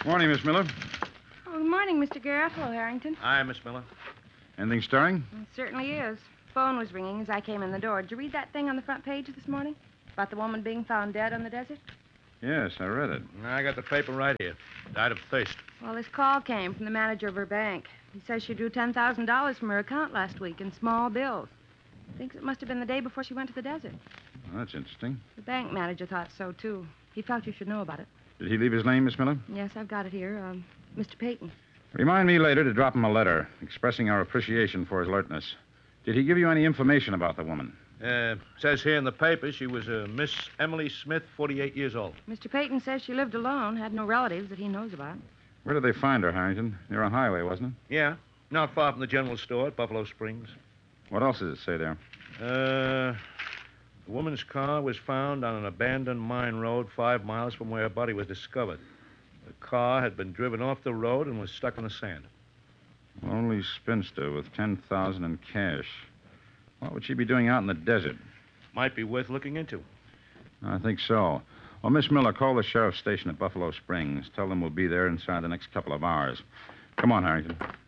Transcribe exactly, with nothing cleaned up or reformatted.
Morning, Miss Miller. Oh, good morning, Mister Garrett. Hello, Harrington. Hi, Miss Miller. Anything stirring? It certainly is. Phone was ringing as I came in the door. Did you read that thing on the front page this morning? About the woman being found dead on the desert? Yes, I read it. I got the paper right here. Died of thirst. Well, this call came from the manager of her bank. He says she drew ten thousand dollars from her account last week in small bills. Thinks it must have been the day before she went to the desert. Well, that's interesting. The bank manager thought so, too. He felt you should know about it. Did he leave his name, Miss Miller? Yes, I've got it here. Um, Mister Peyton. Remind me later to drop him a letter expressing our appreciation for his alertness. Did he give you any information about the woman? Uh, says here in the paper she was uh, Miss Emily Smith, forty-eight years old. Mister Peyton says she lived alone, had no relatives that he knows about. Where did they find her, Harrington? Near a highway, wasn't it? Yeah, not far from the general store at Buffalo Springs. What else does it say there? Uh, the woman's car was found on an abandoned mine road five miles from where her body was discovered. The car had been driven off the road and was stuck in the sand. Lonely spinster with ten thousand dollars in cash. What would she be doing out in the desert? Might be worth looking into. I think so. Well, Miss Miller, call the sheriff's station at Buffalo Springs. Tell them we'll be there inside the next couple of hours. Come on, Harrington.